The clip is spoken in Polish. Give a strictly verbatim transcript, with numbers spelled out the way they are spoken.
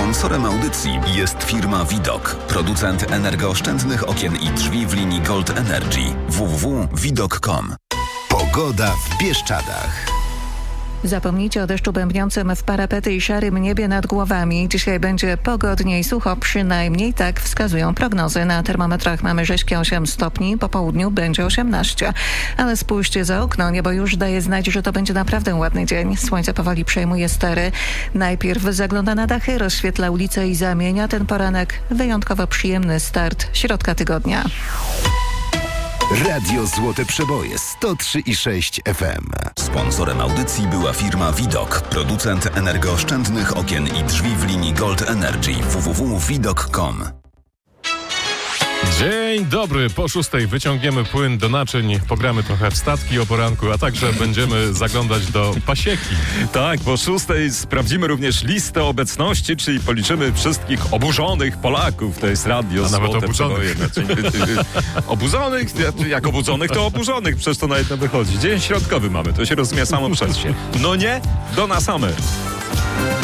Sponsorem audycji jest firma Widok, producent energooszczędnych okien i drzwi w linii Gold Energy. w w w kropka widok kropka com. Pogoda w Bieszczadach. Zapomnijcie o deszczu bębniącym w parapety i szarym niebie nad głowami. Dzisiaj będzie pogodnie i sucho, przynajmniej tak wskazują prognozy. Na termometrach mamy rzeźkie osiem stopni, po południu będzie osiemnaście. Ale spójrzcie za okno, niebo już daje znać, że to będzie naprawdę ładny dzień. Słońce powoli przejmuje stery. Najpierw zagląda na dachy, rozświetla ulice i zamienia ten poranek wyjątkowo przyjemny start środka tygodnia. Radio Złote Przeboje sto trzy i sześć F M. Sponsorem audycji była firma Widok, producent energooszczędnych okien i drzwi w linii Gold Energy. w w w kropka widok kropka com. Dzień dobry, po szóstej wyciągniemy płyn do naczyń, pogramy trochę w statki o poranku, a także będziemy zaglądać do pasieki. Tak, po szóstej sprawdzimy również listę obecności, czyli policzymy wszystkich oburzonych Polaków. To jest radio A nawet Złote obudzonych. Przeboje. Znaczy, obudzonych? Jak obudzonych, to oburzonych. Przecież to nawet nie wychodzi. Dzień środkowy mamy, to się rozumie samo przez się. No nie, do nas same.